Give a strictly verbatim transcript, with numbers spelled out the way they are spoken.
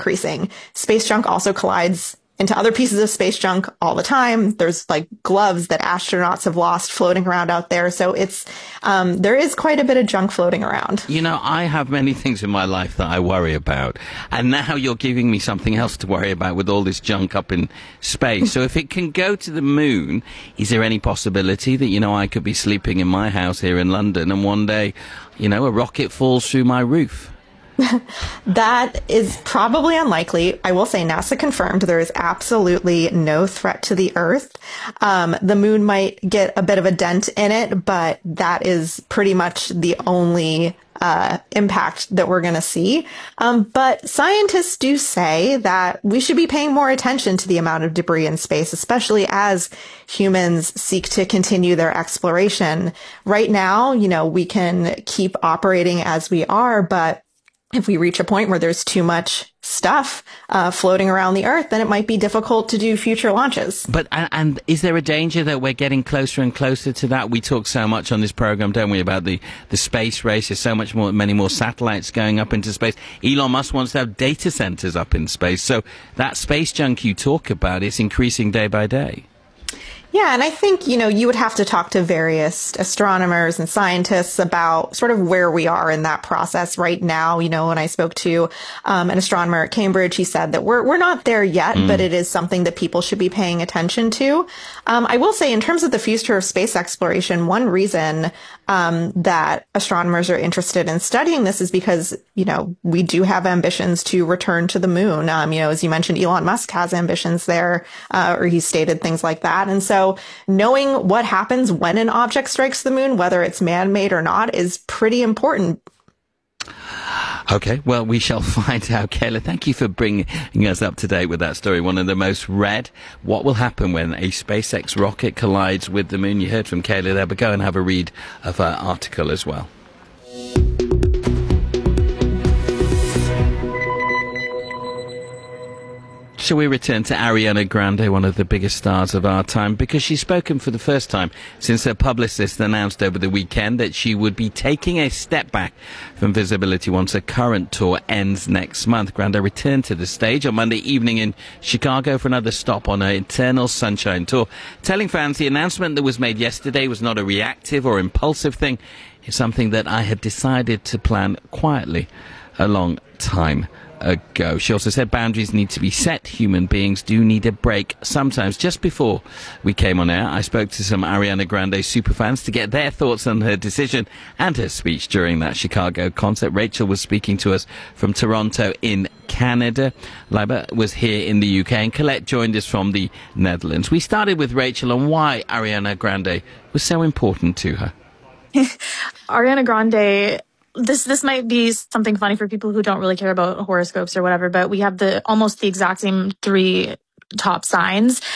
increasing. Space junk also collides into other pieces of space junk all the time. There's like gloves that astronauts have lost floating around out there. So it's, um, there is quite a bit of junk floating around. You know, I have many things in my life that I worry about. And now you're giving me something else to worry about with all this junk up in space. So if it can go to the moon, is there any possibility that, you know, I could be sleeping in my house here in London and one day, you know, a rocket falls through my roof? That is probably unlikely. I will say NASA confirmed there is absolutely no threat to the Earth. Um, the moon might get a bit of a dent in it, but that is pretty much the only uh, impact that we're going to see. Um, but scientists do say that we should be paying more attention to the amount of debris in space, especially as humans seek to continue their exploration. Right now, you know, we can keep operating as we are, but if we reach a point where there's too much stuff uh, floating around the Earth, then it might be difficult to do future launches. But and, and is there a danger that we're getting closer and closer to that? We talk so much on this program, don't we, about the, the space race. There's so much more, many more satellites going up into space. Elon Musk wants to have data centers up in space. So that space junk you talk about is increasing day by day. Yeah, and I think, you know, you would have to talk to various astronomers and scientists about sort of where we are in that process right now. You know, when I spoke to um, an astronomer at Cambridge, he said that we're we're not there yet, mm. but it is something that people should be paying attention to. Um, I will say, in terms of the future of space exploration, one reason um, that astronomers are interested in studying this is because, you know, we do have ambitions to return to the moon. Um, you know, as you mentioned, Elon Musk has ambitions there, uh, or he's stated things like that. And so knowing what happens when an object strikes the moon, whether it's man-made or not, is pretty important. Okay, well, we shall find out. Kayla, thank you for bringing us up to date with that story. One of the most read. What will happen when a SpaceX rocket collides with the moon? You heard from Kayla there, but go and have a read of her article as well. Shall we return to Ariana Grande, one of the biggest stars of our time, because she's spoken for the first time since her publicist announced over the weekend that she would be taking a step back from visibility once her current tour ends next month. Grande returned to the stage on Monday evening in Chicago for another stop on her Eternal Sunshine tour, telling fans the announcement that was made yesterday was not a reactive or impulsive thing. It's something that I had decided to plan quietly a long time ago. She also said boundaries need to be set. Human beings do need a break sometimes. Just before we came on air, I spoke to some Ariana Grande superfans to get their thoughts on her decision and her speech during that Chicago concert. Rachel was speaking to us from Toronto in Canada. Liba was here in the U K, and Colette joined us from the Netherlands. We started with Rachel on why Ariana Grande was so important to her. Ariana Grande, This this might be something funny for people who don't really care about horoscopes or whatever, but we have the almost the exact same three top signs.